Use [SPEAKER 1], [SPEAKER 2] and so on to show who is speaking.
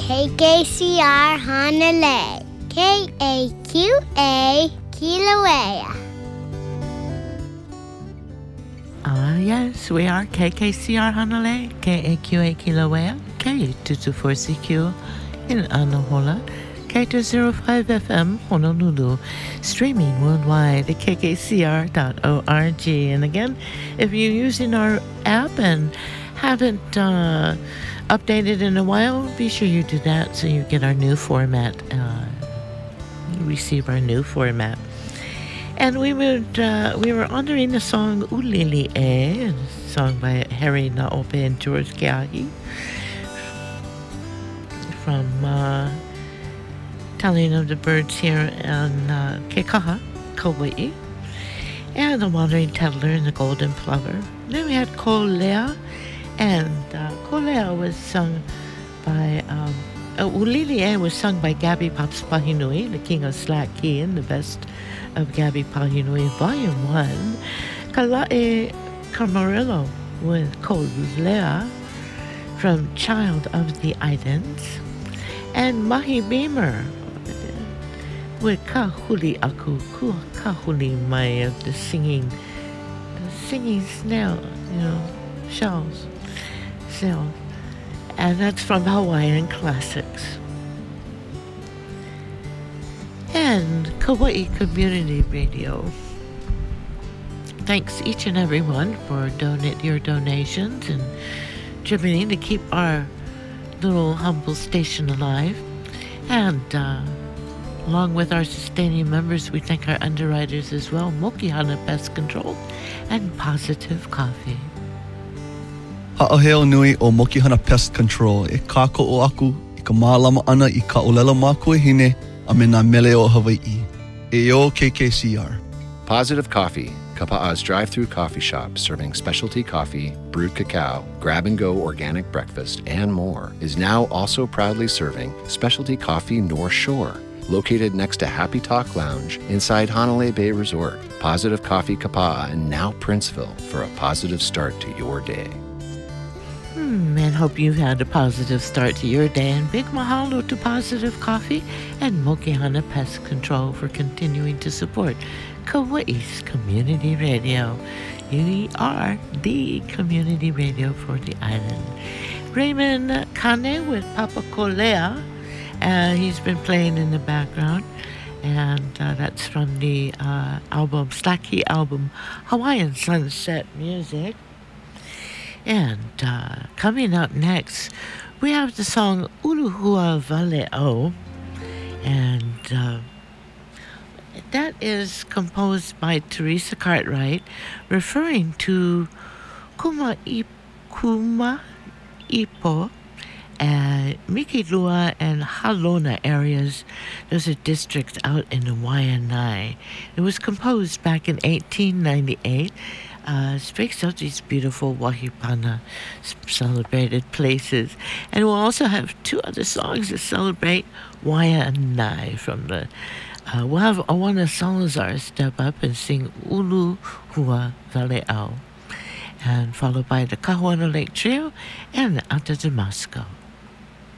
[SPEAKER 1] KKCR Hanalei, KAQA Kilauea.
[SPEAKER 2] Yes, we are KKCR Hanalei, KAQA Kilauea, K224CQ in Anahola, K205 FM Honolulu, streaming worldwide at kkcr.org. And again, if you're using our app and haven't updated in a while, be sure you do that so you get our new format, you receive our new format. And we were honoring the song Ulili E, sung by Harry Naope and George Keahi, from Telling of the Birds here in Kekaha, Kauai, and The Wandering Tettler and the Golden Plover. Then we had Ko Lea, and Ko Lea was sung by, Ulili E was sung by Gabby Pops Pahinui, the king of Slack Key, and the best of Gabby Pahinui, Volume 1. Kalae Camarillo with Ko Lea from Child of the Islands, and Mahi Beamer with Kahuli Aku, Kahuli Mai of the singing snail, shells. And that's from Hawaiian Classics. And Kauai Community Radio. Thanks each and every one for your donations and contributing to keep our little humble station alive. And along with our sustaining members, we thank our underwriters as well, Mokihana Pest Control and Positive Coffee.
[SPEAKER 3] Ha'aheo nui o Mokihana Pest Control e kāko'o aku I ka mālama ana I ka olela mākua hine a me nā mele o Hawaii. E o KKCR.
[SPEAKER 4] Positive Coffee, Kapa'a's drive-through coffee shop serving specialty coffee, brewed cacao, grab-and-go organic breakfast, and more, is now also proudly serving specialty coffee North Shore, located next to Happy Talk Lounge inside Hanalei Bay Resort. Positive Coffee Kapa'a and now Princeville for a positive start to your day.
[SPEAKER 2] And hope you've had a positive start to your day. And big mahalo to Positive Coffee and Mokihana Pest Control for continuing to support Kauai's Community Radio. You are the community radio for the island. Raymond Kane with Papa Kolea. He's been playing in the background. And that's from the Slacky album, Hawaiian Sunset Music. And coming up next, we have the song Uluhua Valeo, and that is composed by Teresa Cartwright, referring to Kuma Ipo, Mikilua and Halona areas. Those are districts out in the Waianae. It was composed back in 1898. Speaks of these beautiful Wahipana celebrated places. And we'll also have two other songs that celebrate Waianae from the... we'll have Awana Salazar step up and sing Ulu Hua Vale'au, and followed by the Kahuana Lake Trio and the Ata Damasco.